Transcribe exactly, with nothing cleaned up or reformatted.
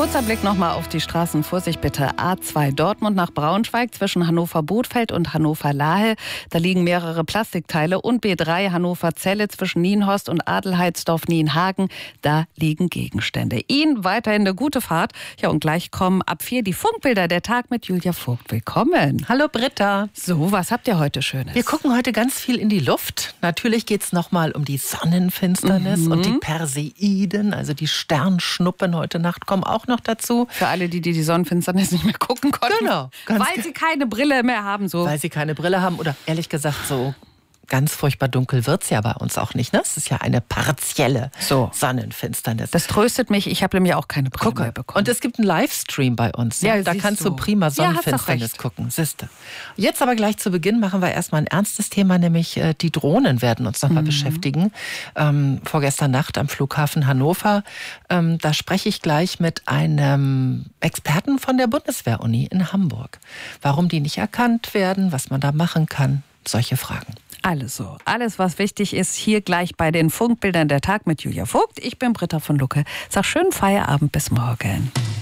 Kurzer Blick nochmal auf die Straßen. Vorsicht bitte. A zwei Dortmund nach Braunschweig zwischen Hannover-Bothfeld und Hannover-Lahe. Da liegen mehrere Plastikteile. Und B drei Hannover-Celle zwischen Nienhorst und Adelheidsdorf-Nienhagen. Da liegen Gegenstände. Ihnen weiterhin eine gute Fahrt. Ja, und gleich kommen ab vier die Funkbilder. Der Tag mit Julia Vogt. Willkommen. Hallo Britta. So, was habt ihr heute Schönes? Wir gucken heute ganz viel in die Luft. Natürlich geht es nochmal um die Sonnenfinsternis Mhm. und die Perseiden, also die Sternschnuppen heute Nacht kommen auch noch dazu. Für alle, die, die die Sonnenfinsternis nicht mehr gucken konnten. Genau. Ganz Weil sie keine Brille mehr haben. So. Weil sie keine Brille haben oder ehrlich gesagt so ganz furchtbar dunkel wird es ja bei uns auch nicht. Ne? Es ist ja eine partielle So. Sonnenfinsternis. Das tröstet mich. Ich habe nämlich auch keine Brille Gucke. mehr bekommen. Und es gibt einen Livestream bei uns. Ja, Ja, da siehst kannst du. du prima Ja, hast doch Sonnenfinsternis recht. gucken. Siehste. Jetzt aber gleich zu Beginn machen wir erstmal ein ernstes Thema, nämlich äh, die Drohnen werden uns nochmal Mhm. beschäftigen. Ähm, vorgestern Nacht am Flughafen Hannover. Ähm, da spreche ich gleich mit einem Experten von der Bundeswehr-Uni in Hamburg. Warum die nicht erkannt werden, was man da machen kann. Solche Fragen. Alles so. Alles, was wichtig ist, hier gleich bei den Funkbildern der Tag mit Julia Vogt. Ich bin Britta von Lucke. Sag schönen Feierabend, bis morgen.